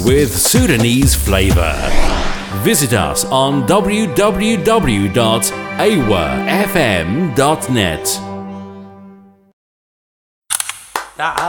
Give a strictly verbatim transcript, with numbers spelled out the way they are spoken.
with Sudanese flavour. Visit us on w w w dot a w a f m dot net.